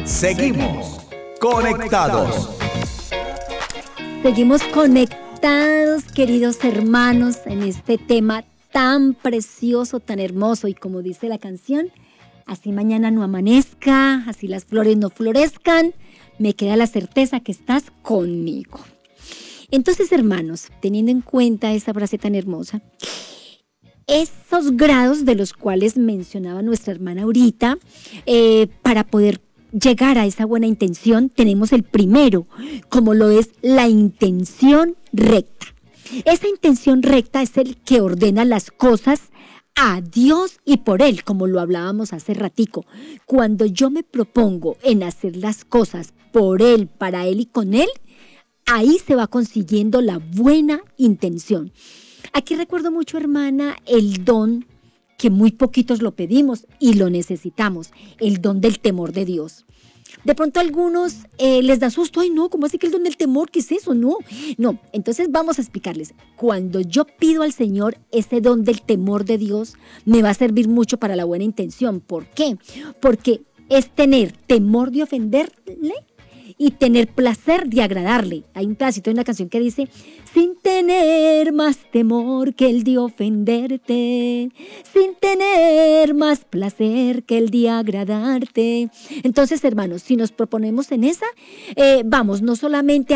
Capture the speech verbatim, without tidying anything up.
Seguimos conectados. Seguimos conectados, queridos hermanos, en este tema tan precioso, tan hermoso. Y como dice la canción, así mañana no amanezca, así las flores no florezcan, me queda la certeza que estás conmigo. Entonces, hermanos, teniendo en cuenta esa frase tan hermosa, esos grados de los cuales mencionaba nuestra hermana ahorita, eh, para poder llegar a esa buena intención, tenemos el primero, como lo es la intención recta. Esa intención recta es el que ordena las cosas a Dios y por Él, como lo hablábamos hace ratico. Cuando yo me propongo en hacer las cosas por Él, para Él y con Él, ahí se va consiguiendo la buena intención. Aquí recuerdo mucho, hermana, el don que muy poquitos lo pedimos y lo necesitamos, el don del temor de Dios. De pronto a algunos eh, les da susto, ay no, ¿cómo así que el don del temor? ¿Qué es eso? No, no, entonces vamos a explicarles. Cuando yo pido al Señor ese don del temor de Dios, me va a servir mucho para la buena intención. ¿Por qué? Porque es tener temor de ofenderle y tener placer de agradarle. Hay un pedacito de una canción que dice: sin tener más temor que el de ofenderte, sin tener más placer que el de agradarte. Entonces, hermanos, si nos proponemos en esa, eh, vamos no solamente